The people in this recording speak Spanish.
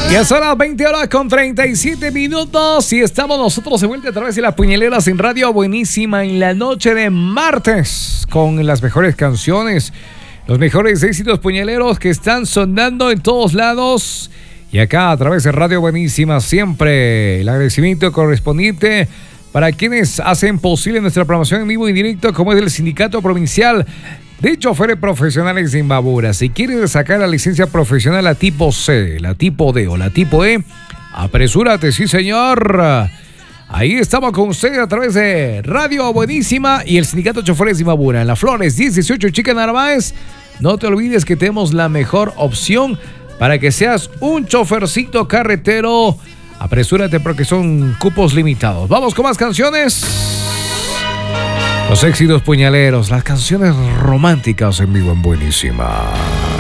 Ya son las 20 horas con 37 minutos y estamos nosotros de vuelta a través de las puñaleras en Radio Buenísima en la noche de martes con las mejores canciones, los mejores éxitos puñaleros que están sonando en todos lados. Y acá a través de Radio Buenísima siempre el agradecimiento correspondiente para quienes hacen posible nuestra programación en vivo y directo, como es el Sindicato Provincial de Choferes Profesionales de Imbabura. Si quieres sacar la licencia profesional, la tipo C, la tipo D o la tipo E, apresúrate, sí señor. Ahí estamos con ustedes a través de Radio Buenísima y el Sindicato de Choferes de Imbabura. En Las Flores, 1018 Chica Narváez. No te olvides que tenemos la mejor opción para que seas un chofercito carretero. Apresúrate porque son cupos limitados. Vamos con más canciones. Los éxitos puñaleros, las canciones románticas en vivo en Buenísima.